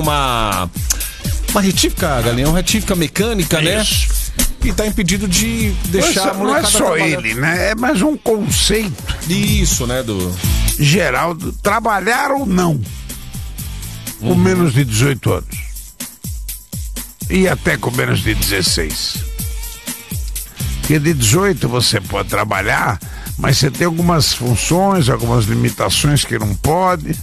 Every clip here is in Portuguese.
uma retífica, Galinha, uma retífica mecânica, né? E tá impedido de deixar a molecada não é só trabalhar. ele, né? É mais um conceito. Isso, né, do geral, trabalhar ou não. Com menos de 18 anos. E até com menos de 16. Porque de 18 você pode trabalhar, mas você tem algumas funções, algumas limitações que não pode.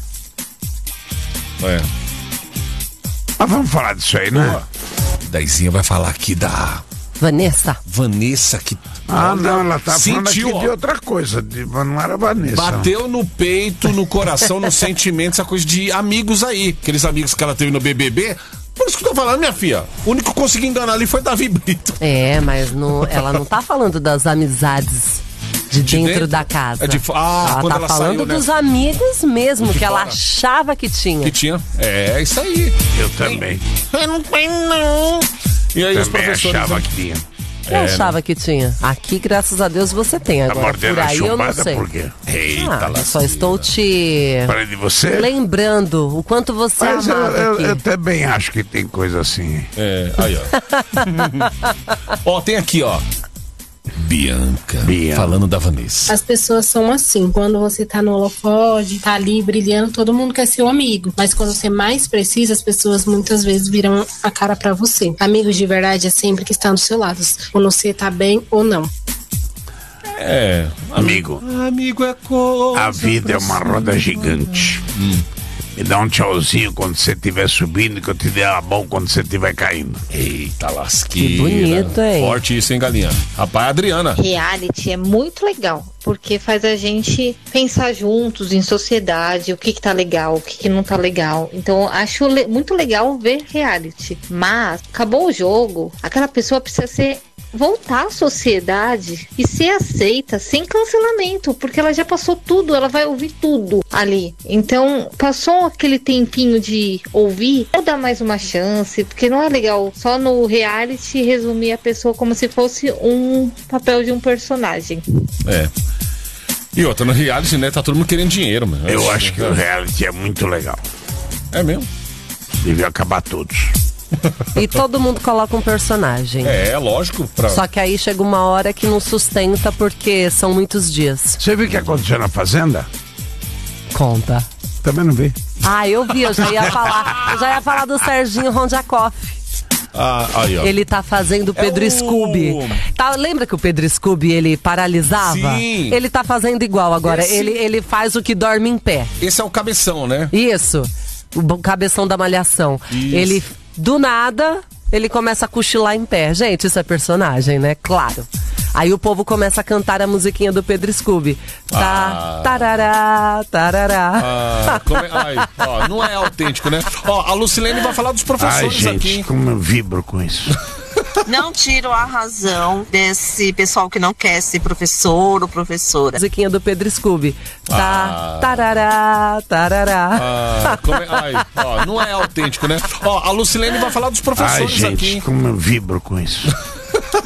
Mas vamos falar disso aí, né? Daizinha vai falar aqui da Vanessa que... não, ela tá sentiu, falando aqui de outra coisa, não era Vanessa. Bateu no peito, no coração, no sentimento, essa coisa de amigos aí. Aqueles amigos que ela teve no BBB. Por isso que eu tô falando, minha filha. O único que conseguiu enganar ali foi Davi Brito. mas ela não tá falando das amizades de dentro da casa. Ela tá falando saiu, né? dos amigos mesmo, que ela fora. achava que tinha. Que tinha. É, isso aí. Eu também. Eu não tenho, não. E aí os Também professores... achava que tinha. Eu achava que tinha. Aqui, graças a Deus, você tem. Agora, mordendo por a aí eu não chumbada sei. por quê? Eita, Eu só estou te Falei de você? lembrando o quanto você Mas amava aqui. eu também acho que tem coisa assim. Aí, ó. Tem aqui, ó. Bianca, falando da Vanessa. As pessoas são assim, quando você tá no holofote, tá ali brilhando, todo mundo quer ser um amigo, mas quando você mais precisa, as pessoas muitas vezes viram a cara pra você. Amigos de verdade é sempre que estão do seu lado, quando você tá bem ou não. Amigo. Amigo é coisa. A vida é uma roda gigante. Me dá um tchauzinho quando você estiver subindo, que eu te dê a mão quando você estiver caindo. Eita lasqueira. Que bonito, hein? Forte isso, hein, Galinha? Rapaz, Adriana. Reality é muito legal, porque faz a gente pensar juntos em sociedade, o que tá legal, o que não tá legal. Então, acho muito legal ver reality. Mas, acabou o jogo, aquela pessoa precisa voltar à sociedade e ser aceita sem cancelamento, porque ela já passou tudo, ela vai ouvir tudo ali. Então, passou aquele tempinho de ouvir, vou dar mais uma chance, porque não é legal só no reality resumir a pessoa como se fosse um papel de um personagem. E outra, no reality, né, tá todo mundo querendo dinheiro, mano. Eu acho que o reality é muito legal. É mesmo? Devia acabar todos. E todo mundo coloca um personagem. Lógico. Só que aí chega uma hora que não sustenta porque são muitos dias. Você viu o que aconteceu na Fazenda? Conta. Também não vi. Eu vi, eu já ia falar do Serginho Rondiakoff. Aí, ó. Ele tá fazendo o Pedro Scooby. Lembra que o Pedro Scooby, ele paralisava? Sim. Ele tá fazendo igual agora. Ele faz o que dorme em pé. Esse é o cabeção, né? Isso. O cabeção da Malhação. Isso. Ele, do nada, ele começa a cochilar em pé. Gente, isso é personagem, né? Claro. Aí o povo começa a cantar a musiquinha do Pedro Scooby. Tarará, tarará. Não é autêntico, né? A Lucilene vai falar dos professores gente, aqui. Como eu vibro com isso. Não tiro a razão desse pessoal que não quer ser professor ou professora. Musiquinha do Pedro Scooby. Tarará, tarará. Não é autêntico, né? A Lucilene vai falar dos professores gente, aqui. como eu vibro com isso.